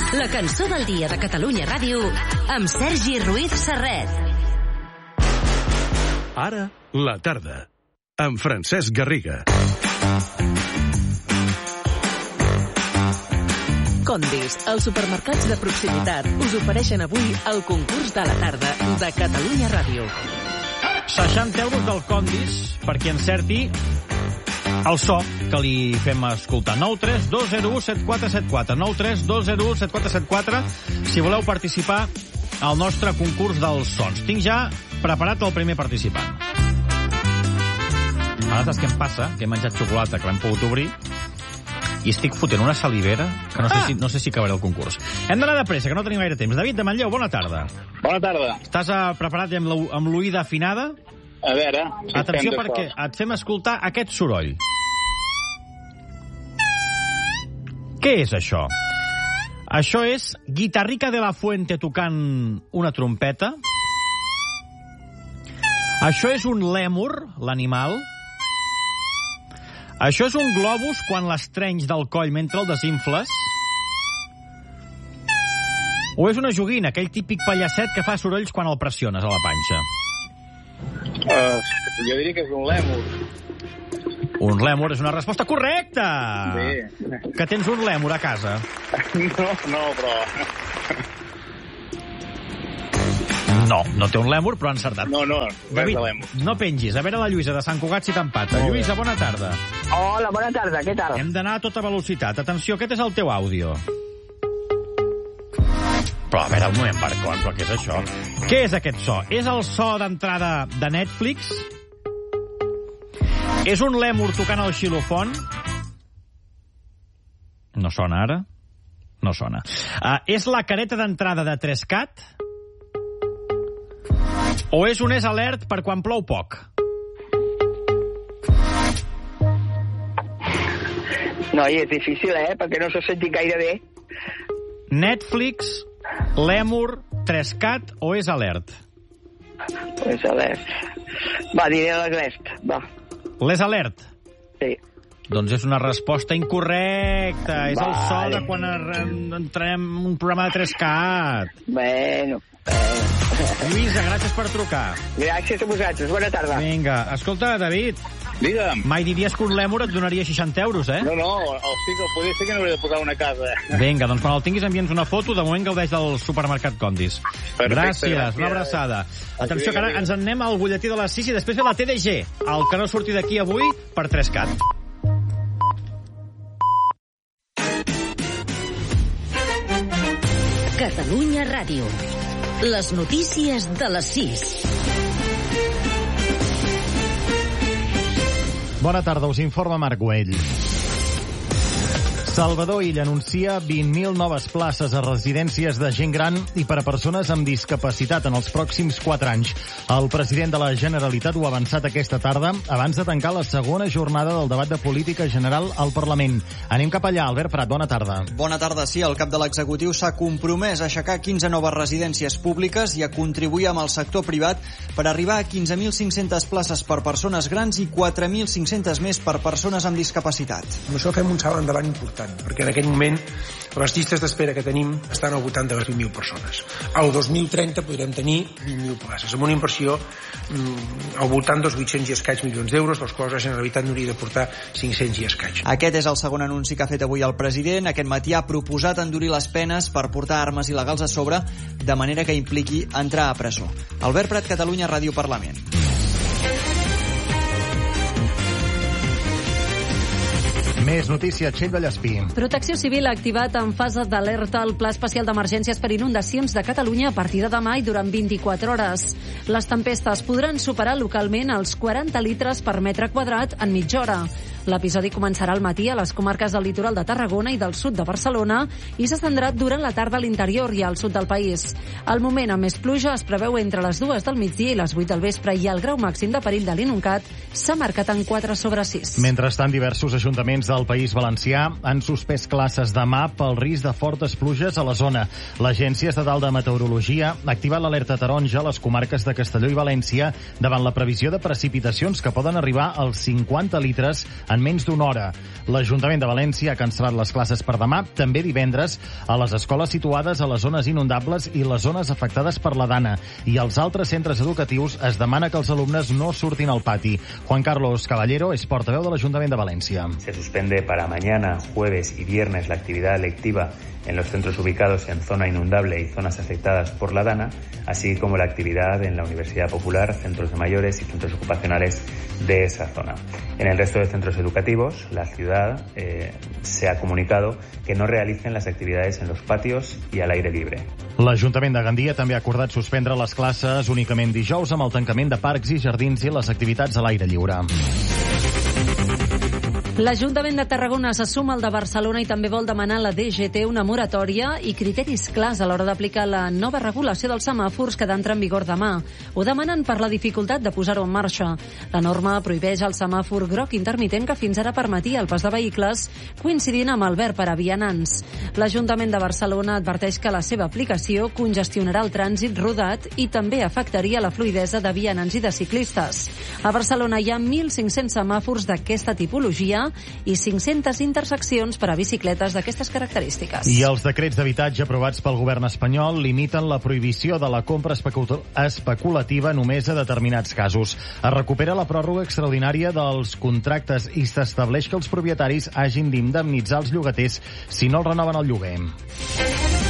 La cançó del dia de Catalunya Ràdio amb Sergi Ruiz Serret. Ara, la tarda, amb Francesc Garriga. Condis, els supermercats de proximitat, us ofereixen avui el concurs de la tarda de Catalunya Ràdio. 60 euros del Condis per qui encerti el so que li fem escoltar. 932017474. 932017474 si voleu participar al nostre concurs dels sons. Tinc ja preparat el primer participant. Ara saps què em passa? Que he menjat xocolata que l'hem pogut obrir i estic fotent una salivera que no sé si acabaré el concurs. Hem d'anar de pressa, que no tenim gaire temps. David de Manlleu, bona tarda. Bona tarda. Estàs preparat amb l'oïda afinada? A veure... Atenció, perquè et fem escoltar aquest soroll. Què és això? Això és Guitarrica de la Fuente tocant una trompeta. Això és un lèmur, l'animal. Això és un globus quan l'estrenys del coll mentre el desinfles. O és una joguina, aquell típic pallasset que fa sorolls quan el pressiones a la panxa? Jo diria que és un lèmur. Un lèmur és una resposta correcta! Sí. Que tens un lèmur a casa? No, però... No té un lèmur, però ha encertat. No, David, de lèmur. no pengis. A veure la Lluïsa de Sant Cugat si t'empata. Lluïsa, bona tarda. Hola, bona tarda, què tal? Hem d'anar a tota velocitat. Atenció, aquest és el teu àudio. Però, a veure, un moment, Marcon, però què és això? Què és aquest so? És el so d'entrada de Netflix? És un lèmur tocant el xilofon? No sona ara? No sona. És la careta d'entrada de 3CAT? O és un alert per quan plou poc? Noi, és difícil, perquè no s'ho senti gaire bé. Netflix, lèmur, 3CAT o és alert? És alert. Va, diré l'alert, va. L'és alert? Sí. Doncs és una resposta incorrecta. És el so de quan entrem en un programa de 3CAT. Bueno. Lluïsa, gràcies per trucar. Gràcies a vosaltres, bona tarda. Vinga, escolta, David. Digue'm. Mai diries que un lèmur et donaria 60 euros, eh? No, podria ser que no hauria de posar una casa. Vinga, doncs quan el tinguis envia'ns una foto. De moment gaudeix del supermercat Condis. Perfecte, gràcies, una abraçada. Atenció, que ara ens en anem al butlletí de les 6 i després ve la TDG, el que no surti d'aquí avui per 3CAT. Catalunya Ràdio. Les notícies de les 6. Bona tarda, us informa Marc Güell. Salvador Illa anuncia 20.000 noves places a residències de gent gran i per a persones amb discapacitat en els pròxims 4 anys. El president de la Generalitat ho ha avançat aquesta tarda abans de tancar la segona jornada del debat de política general al Parlament. Anem cap allà. Albert Prat, bona tarda. Bona tarda, sí. El cap de l'executiu s'ha compromès a aixecar 15 noves residències públiques i a contribuir amb el sector privat per arribar a 15.500 places per persones grans i 4.500 més per persones amb discapacitat. Amb això fem un salt endavant important, perquè en aquest moment les llistes d'espera que tenim estan al voltant de les 20.000 persones. Al 2030 podrem tenir 20.000 places, amb una inversió al voltant dels 800 i escaig milions d'euros, dels quals la Generalitat n'hauria de portar 500 i escaig. Aquest és el segon anunci que ha fet avui el president. Aquest matí ha proposat endurir les penes per portar armes il·legals a sobre, de manera que impliqui entrar a presó. Albert Prat, Catalunya Ràdio Parlament. Més notícia, Txell Vallespí. Protecció Civil ha activat en fase d'alerta el Pla Especial d'Emergències per Inundacions de Catalunya a partir de demà i durant 24 hores. Les tempestes podran superar localment els 40 litres per metre quadrat en mitja hora. L'episodi començarà al matí a les comarques del litoral de Tarragona i del sud de Barcelona i s'estendrà durant la tarda a l'interior i al sud del país. El moment amb més pluja es preveu entre les 2 del migdia i les 8 del vespre i el grau màxim de perill de l'Inuncat s'ha marcat en 4/6. Mentrestant, diversos ajuntaments del País Valencià han suspès classes demà pel risc de fortes pluges a la zona. L'Agència Estatal de Meteorologia ha activat l'alerta taronja a les comarques de Castelló i València davant la previsió de precipitacions que poden arribar als 50 litres en menys d'una hora. L'Ajuntament de València ha cancel·lat les classes per demà, també divendres, a les escoles situades a les zones inundables i les zones afectades per la Dana. I als altres centres educatius es demana que els alumnes no surtin al pati. Juan Carlos Caballero és portaveu de l'Ajuntament de València. Se suspende para mañana, jueves y viernes la actividad lectiva en los centros ubicados en zona inundable y zonas afectadas por la Dana, así como la actividad en la Universidad Popular, centros de mayores y centros ocupacionales de esa zona. En el resto de centros educativos, la ciudad se ha comunicado que no realicen las actividades en los patios y al aire libre. L'Ajuntament de Gandia també ha acordat suspendre les classes únicament dijous amb el tancament de parcs i jardins i les activitats a l'aire lliure. L'Ajuntament de Tarragona se suma al de Barcelona i també vol demanar a la DGT una moratòria i criteris clars a l'hora d'aplicar la nova regulació dels semàfors que d'entrar en vigor demà. Ho demanen per la dificultat de posar-ho en marxa. La norma prohibeix el semàfor groc intermitent que fins ara permetia el pas de vehicles coincidint amb el verd per a vianants. L'Ajuntament de Barcelona adverteix que la seva aplicació congestionarà el trànsit rodat i també afectaria la fluïdesa de vianants i de ciclistes. A Barcelona hi ha 1.500 semàfors d'aquesta tipologia i 500 interseccions per a bicicletes d'aquestes característiques. I els decrets d'habitatge aprovats pel govern espanyol limiten la prohibició de la compra especulativa només a determinats casos. Es recupera la pròrroga extraordinària dels contractes i s'estableix que els propietaris hagin d'indemnitzar els llogaters si no el renoven el lloguer.